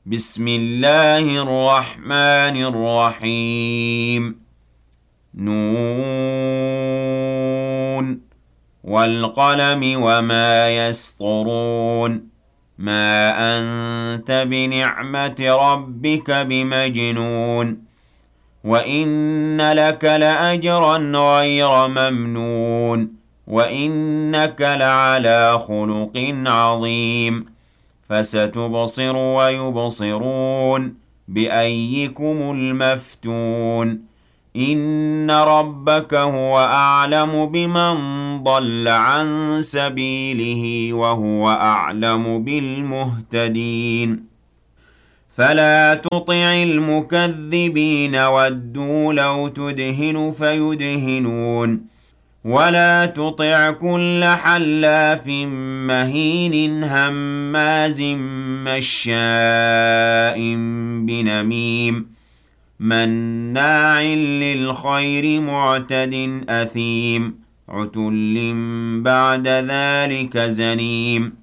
بسم الله الرحمن الرحيم نون والقلم وما يسطرون ما أنت بنعمة ربك بمجنون وإن لك لأجرا غير ممنون وإنك لعلى خلق عظيم فستبصر ويبصرون بأيكم المفتون إن ربك هو أعلم بمن ضل عن سبيله وهو أعلم بالمهتدين فلا تطع المكذبين ودوا لو تدهن فيدهنون ولا تطع كل حلاف مهين هماز مشاء بنميم مناع للخير معتد أثيم عتل بعد ذلك زنيم